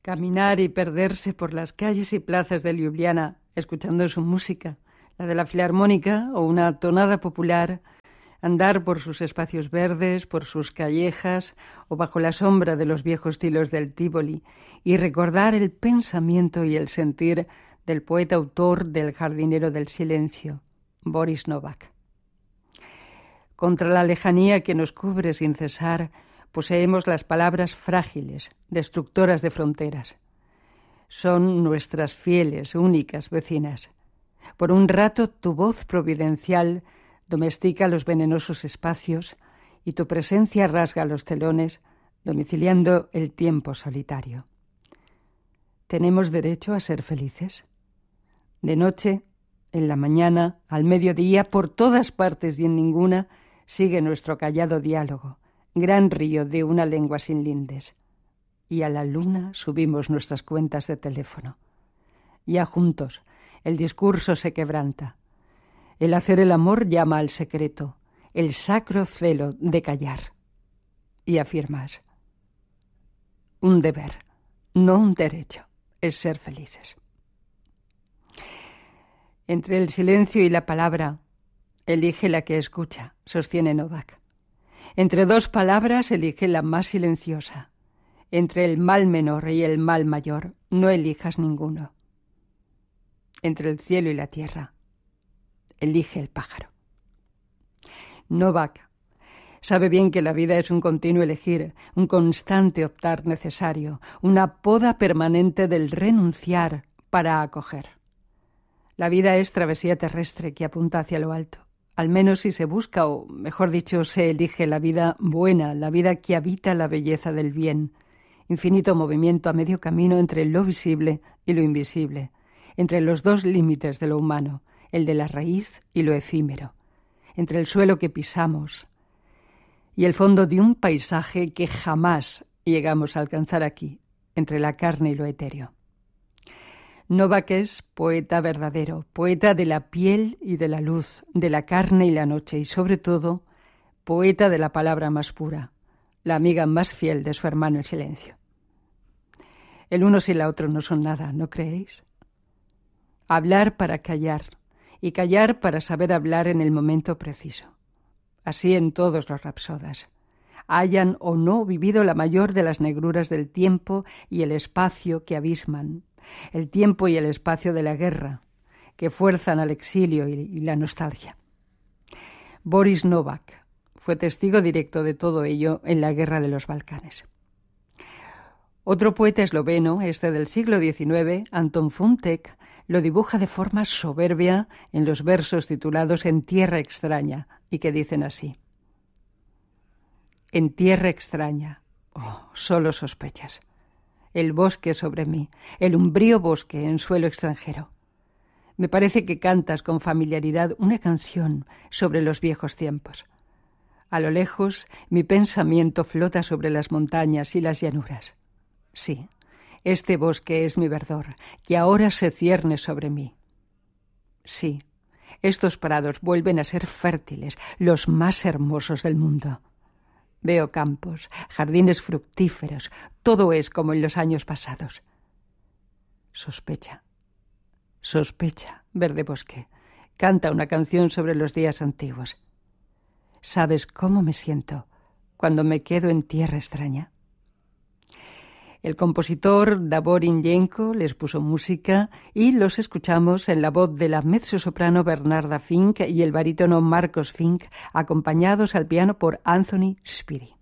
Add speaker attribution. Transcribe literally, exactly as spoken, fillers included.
Speaker 1: Caminar y perderse por las calles y plazas de Ljubljana, escuchando su música, la de la filarmónica o una tonada popular, andar por sus espacios verdes, por sus callejas o bajo la sombra de los viejos tilos del Tívoli y recordar el pensamiento y el sentir del poeta autor del Jardinero del Silencio, Boris Novak. Contra la lejanía que nos cubre sin cesar, poseemos las palabras frágiles, destructoras de fronteras. Son nuestras fieles, únicas vecinas. Por un rato tu voz providencial domestica los venenosos espacios y tu presencia rasga los telones, domiciliando el tiempo solitario. ¿Tenemos derecho a ser felices? De noche, en la mañana, al mediodía, por todas partes y en ninguna, sigue nuestro callado diálogo, gran río de una lengua sin lindes. Y a la luna subimos nuestras cuentas de teléfono. Ya juntos, el discurso se quebranta. El hacer el amor llama al secreto, el sacro celo de callar. Y afirmas, un deber, no un derecho, es ser felices. Entre el silencio y la palabra, elige la que escucha, sostiene Novak. Entre dos palabras, elige la más silenciosa. Entre el mal menor y el mal mayor, no elijas ninguno. Entre el cielo y la tierra, elige el pájaro. Novak sabe bien que la vida es un continuo elegir, un constante optar necesario, una poda permanente del renunciar para acoger. La vida es travesía terrestre que apunta hacia lo alto. Al menos si se busca, o mejor dicho, se elige la vida buena, la vida que habita la belleza del bien. Infinito movimiento a medio camino entre lo visible y lo invisible, entre los dos límites de lo humano, el de la raíz y lo efímero, entre el suelo que pisamos y el fondo de un paisaje que jamás llegamos a alcanzar aquí, entre la carne y lo etéreo. Novak es poeta verdadero, poeta de la piel y de la luz, de la carne y la noche, y sobre todo, poeta de la palabra más pura, la amiga más fiel de su hermano el silencio. El uno sin la otra no son nada, ¿no creéis? Hablar para callar, y callar para saber hablar en el momento preciso. Así en todos los rapsodas. Hayan o no vivido la mayor de las negruras del tiempo y el espacio que abisman, el tiempo y el espacio de la guerra, que fuerzan al exilio y, y la nostalgia. Boris Novak fue testigo directo de todo ello en la Guerra de los Balcanes. Otro poeta esloveno, este del siglo diecinueve, Anton Funtek, lo dibuja de forma soberbia en los versos titulados En tierra extraña, y que dicen así. En tierra extraña, oh, solo sospechas. El bosque sobre mí, el umbrío bosque en suelo extranjero. Me parece que cantas con familiaridad una canción sobre los viejos tiempos. A lo lejos, mi pensamiento flota sobre las montañas y las llanuras. Sí, este bosque es mi verdor, que ahora se cierne sobre mí. Sí, estos prados vuelven a ser fértiles, los más hermosos del mundo. Veo campos, jardines fructíferos, todo es como en los años pasados. Sospecha, sospecha, verde bosque, canta una canción sobre los días antiguos. ¿Sabes cómo me siento cuando me quedo en tierra extraña? El compositor Davor Ilyenko les puso música y los escuchamos en la voz de la mezzosoprano Bernarda Fink y el barítono Marcos Fink, acompañados al piano por Anthony Spiri.